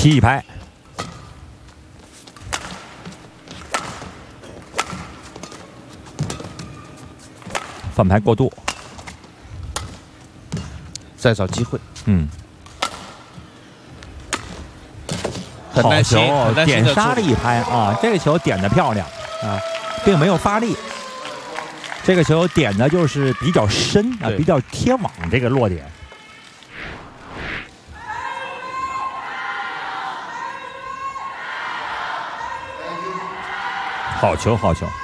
踢一拍，反拍过渡， 再找机会。 嗯，好球，点杀了一拍啊！这个球点的漂亮啊，并没有发力。这个球点的就是比较深啊，比较贴网这个落点。好球，好球！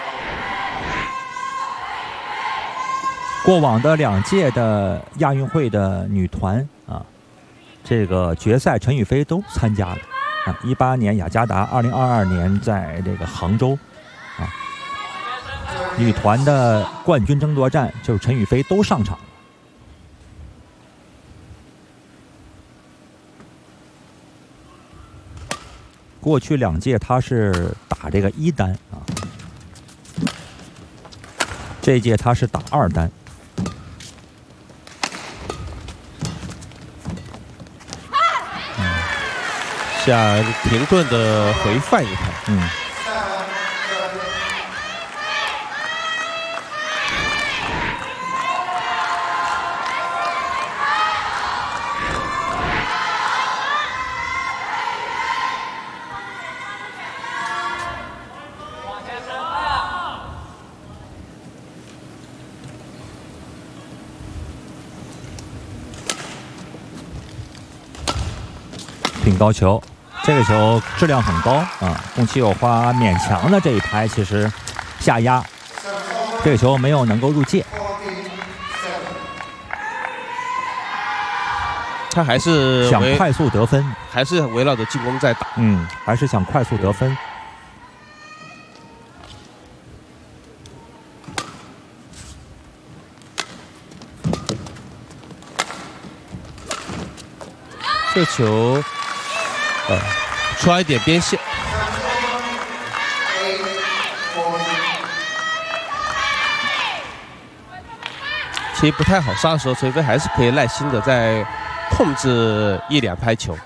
过往的2届的亚运会的女团啊，这个决赛陈雨菲都参加了啊。18年雅加达，2022年在这个杭州啊，女团的冠军争夺战就是陈雨菲都上场了。过去2届她是打这个1单啊，这一届她是打2单。 下停顿的回放一拍， 挺高球。这个球质量很高啊！宫崎有花勉强的这一拍，其实下压，这个球没有能够入界。 他还是想快速得分， 还是围绕着进攻在打。 还是想快速得分。 这球。出来一点边线，其实不太好杀的时候，陈雨菲还是可以耐心的在控制1、2拍球。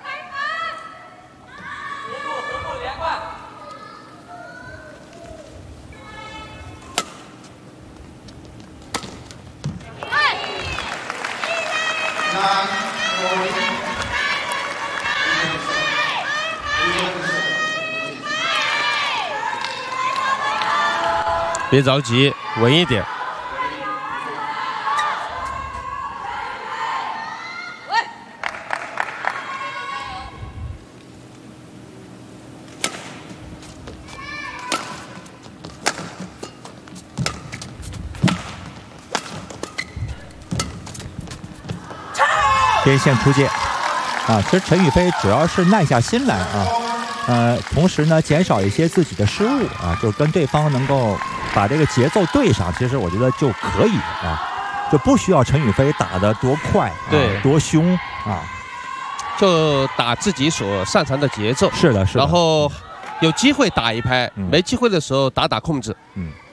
别着急，稳一点。 边线出界啊！其实陈雨菲主要是耐下心来啊，同时呢减少一些自己的失误啊，就跟对方能够把这个节奏对上，其实我觉得就可以啊，就不需要陈雨菲打得多快， 对， 多凶啊， 就打自己所擅长的节奏。 是的，是的。 然后有机会打一拍，没机会的时候打控制。 嗯。